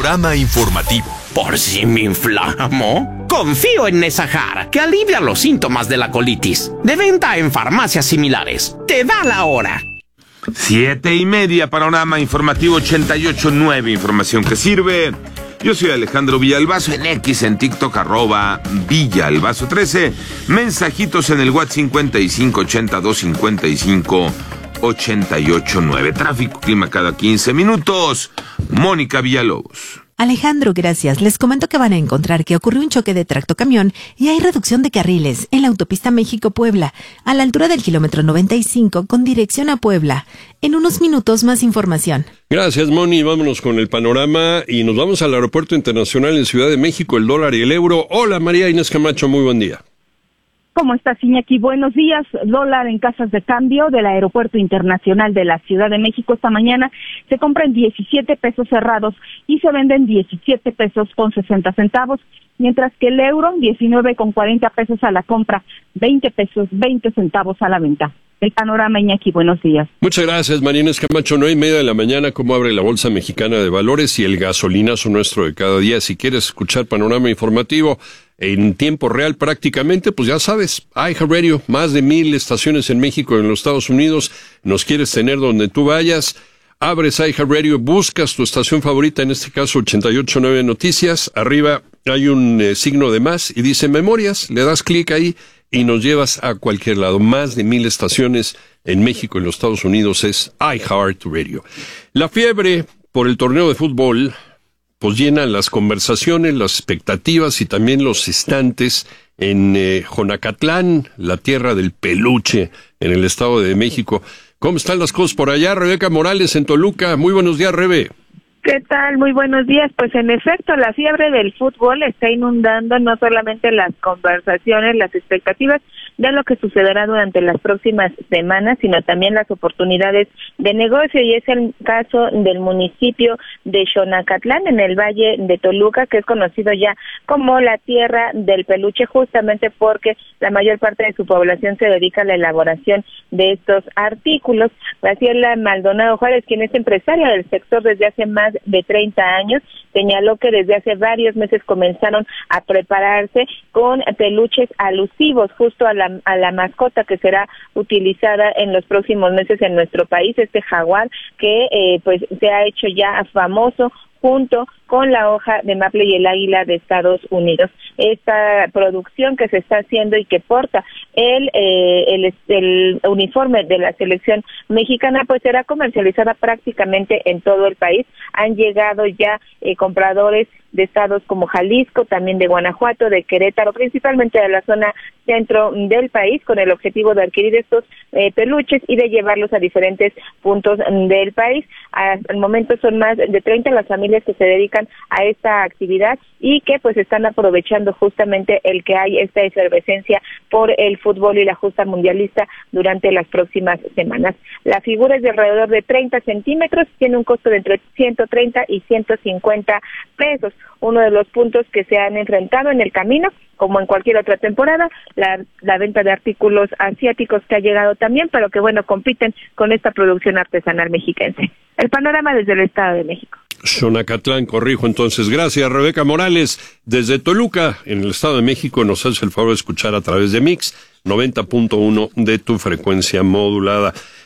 panorama informativo. ¿Por si me inflamo? Confío en Nesahar, que alivia los síntomas de la colitis. De venta en farmacias similares. Te da la hora. 7:30, panorama informativo 88.9, información que sirve. Yo soy Alejandro Villalbazo, en X, en TikTok, @Villalbazo13. Mensajitos en el WhatsApp 5580-255-889. Tráfico, clima cada 15 minutos. Mónica Villalobos. Alejandro, gracias. Les comento que van a encontrar que ocurrió un choque de tractocamión y hay reducción de carriles en la autopista México-Puebla, a la altura del kilómetro 95 con dirección a Puebla. En unos minutos más información. Gracias, Moni. Vámonos con el panorama y nos vamos al Aeropuerto Internacional en Ciudad de México, el dólar y el euro. Hola, María Inés Camacho, muy buen día. ¿Cómo estás, Iñaki? Buenos días. Dólar en casas de cambio del Aeropuerto Internacional de la Ciudad de México esta mañana se compra en 17 pesos cerrados y se vende en 17 pesos con 60 centavos, mientras que el euro 19,40 pesos a la compra, 20 pesos 20 centavos a la venta. El panorama, Iñaki, buenos días. Muchas gracias, María Inés Camacho. 9:30 de la mañana, ¿cómo abre la Bolsa Mexicana de Valores y el gasolinazo nuestro de cada día? Si quieres escuchar panorama informativo en tiempo real prácticamente, pues ya sabes, iHeartRadio, más de 1,000 estaciones en México y en los Estados Unidos. Nos quieres tener donde tú vayas, abres iHeartRadio, buscas tu estación favorita, en este caso 88.9 Noticias, arriba hay un signo de más y dice Memorias, le das clic ahí y nos llevas a cualquier lado. Más de 1,000 estaciones en México y en los Estados Unidos es iHeartRadio. La fiebre por el torneo de fútbol pues llenan las conversaciones, las expectativas y también los estantes en Jonacatlán, la tierra del peluche, en el Estado de México. ¿Cómo están las cosas por allá? Rebeca Morales en Toluca. Muy buenos días, Rebe. ¿Qué tal? Muy buenos días. Pues en efecto, la fiebre del fútbol está inundando no solamente las conversaciones, las expectativas de lo que sucederá durante las próximas semanas, sino también las oportunidades de negocio, y es el caso del municipio de Xonacatlán, en el Valle de Toluca, que es conocido ya como la tierra del peluche, justamente porque la mayor parte de su población se dedica a la elaboración de estos artículos. Graciela Maldonado Juárez, quien es empresaria del sector desde hace más de 30 años, señaló que desde hace varios meses comenzaron a prepararse con peluches alusivos justo a la mascota que será utilizada en los próximos meses en nuestro país, este jaguar que pues se ha hecho ya famoso junto con la hoja de maple y el águila de Estados Unidos. Esta producción que se está haciendo y que porta el uniforme de la selección mexicana, pues será comercializada prácticamente en todo el país. Han llegado ya compradores de estados como Jalisco, también de Guanajuato, de Querétaro, principalmente de la zona centro del país, con el objetivo de adquirir estos peluches y de llevarlos a diferentes puntos del país. Hasta el momento son más de 30 las familias que se dedican a esta actividad y que pues están aprovechando justamente el que hay esta efervescencia por el fútbol y la justa mundialista durante las próximas semanas. La figura es de alrededor de 30 centímetros, tiene un costo de entre 130 y 150 pesos. Uno de los puntos que se han enfrentado en el camino, como en cualquier otra temporada, la venta de artículos asiáticos que ha llegado también, pero que bueno, compiten con esta producción artesanal mexiquense. El panorama desde el Estado de México. Xonacatlán, corrijo entonces. Gracias, Rebeca Morales. Desde Toluca, en el Estado de México, nos hace el favor de escuchar a través de Mix 90.1 de tu frecuencia modulada.